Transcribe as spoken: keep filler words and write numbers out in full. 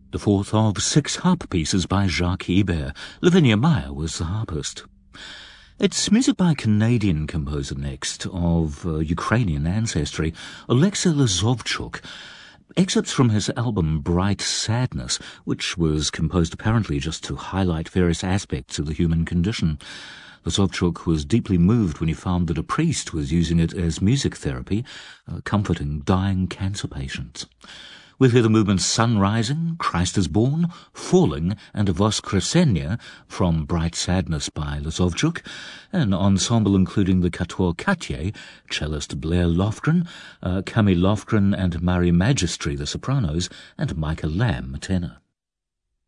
the fourth of six harp pieces by Jacques Ibert. Lavinia Meyer was the harpist. It's music by a Canadian composer next, of uh, Ukrainian ancestry, Alexei Lozovchuk. Excerpts from his album Bright Sadness, which was composed apparently just to highlight various aspects of the human condition. Lozovchuk was deeply moved when he found that a priest was using it as music therapy, uh, comforting dying cancer patients. We'll hear the movements Sun Rising, Christ is Born, Falling, and Voskresenia from Bright Sadness by Lozovchuk, an ensemble including the Quatuor Cartier, cellist Blair Lofgren, uh, Camille Lofgren and Marie Magistri, the sopranos, and Micah Lamb, tenor.